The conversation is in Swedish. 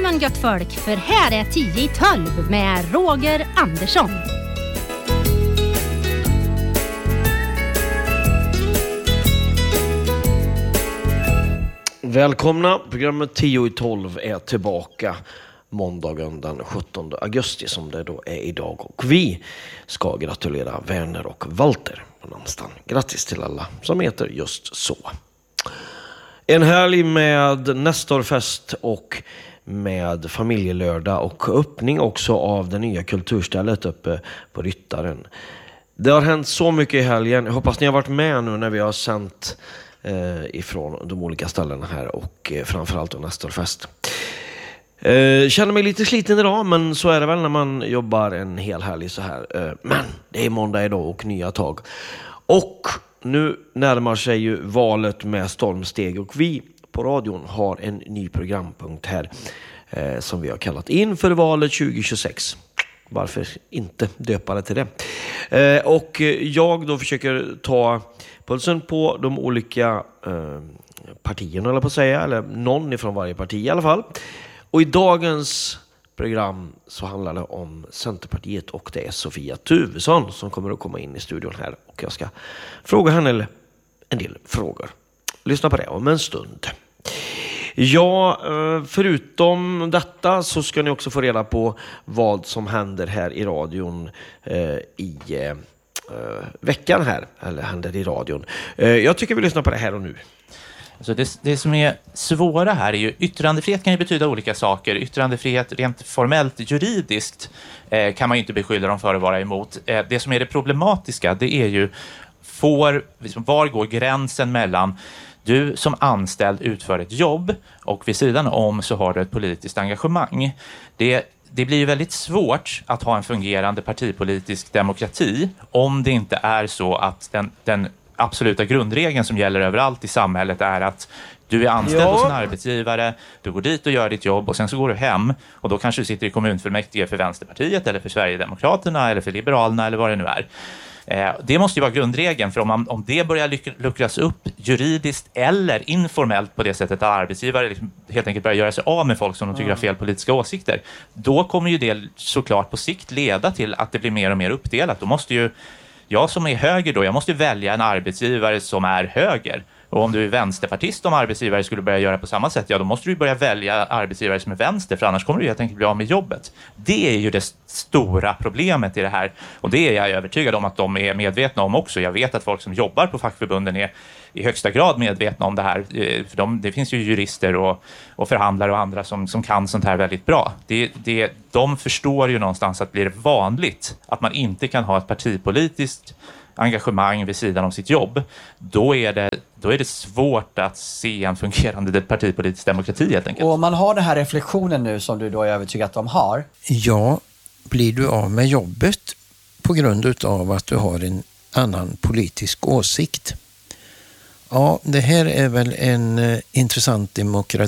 morgon gött folk, för här är 10 i 12 med Roger Andersson. Välkomna, programmet 10 i 12 är tillbaka måndagen den 17 augusti som det då är idag. Och vi ska gratulera Werner och Walter på namnsdagen. Grattis till alla som heter just så. En helg med Nestorfest och med familjelördag och öppning också av det nya kulturstället uppe på Ryttaren. Det har hänt så mycket i helgen. Jag hoppas ni har varit med nu när vi har sänt ifrån de olika ställena här och framförallt Nestorfest. Känner mig lite sliten idag, men så är det väl när man jobbar en hel helg så här. Men det är måndag idag och nya tag. Och nu närmar sig ju valet med stormsteg och vi på radion har en ny programpunkt här som vi har kallat Inför valet 2026. Varför inte döpa det till det? Och jag då försöker ta pulsen på de olika partierna, eller på att säga, eller någon ifrån varje parti i alla fall. Och i dagens program så handlar det om Centerpartiet och det är Sofia Tuvesson som kommer att komma in i studion här. Och jag ska fråga henne en del frågor. Lyssna på det om en stund. Ja, förutom detta så ska ni också få reda på vad som händer här i radion i veckan här. Eller händer i radion. Jag tycker vi lyssnar på det här och nu. Så det som är svåra här är ju yttrandefrihet kan ju betyda olika saker. Yttrandefrihet rent formellt juridiskt kan man ju inte beskylla dem för att vara emot. Det som är det problematiska, det är ju var går gränsen mellan du som anställd utför ett jobb och vid sidan om så har du ett politiskt engagemang. Det blir ju väldigt svårt att ha en fungerande partipolitisk demokrati om det inte är så att den absoluta grundregeln som gäller överallt i samhället är att du är anställd hos en arbetsgivare, du går dit och gör ditt jobb och sen så går du hem och då kanske du sitter i kommunfullmäktige för Vänsterpartiet eller för Sverigedemokraterna eller för Liberalerna eller vad det nu är. Det måste ju vara grundregeln, för om det börjar luckras upp juridiskt eller informellt på det sättet att arbetsgivare liksom helt enkelt börjar göra sig av med folk som de tycker har fel politiska åsikter, då kommer ju det såklart på sikt leda till att det blir mer och mer uppdelat. Då måste ju jag som är höger då, jag måste välja en arbetsgivare som är höger. Och om du är vänsterpartist, om arbetsgivare skulle börja göra på samma sätt, ja då måste du börja välja arbetsgivare som är vänster, för annars kommer du helt enkelt bli av med jobbet. Det är ju det stora problemet i det här. Och det är jag övertygad om att de är medvetna om också. Jag vet att folk som jobbar på fackförbunden är i högsta grad medvetna om det här. För det finns ju jurister och förhandlare och andra som kan sånt här väldigt bra. De förstår ju någonstans att blir det vanligt att man inte kan ha ett partipolitiskt engagemang vid sidan om sitt jobb, då är det svårt att se en fungerande partipolitisk demokrati helt enkelt. Och om man har den här reflektionen nu som du då är övertygad att de har. Ja, blir du av med jobbet på grund av att du har en annan politisk åsikt? Ja, det här är väl en intressant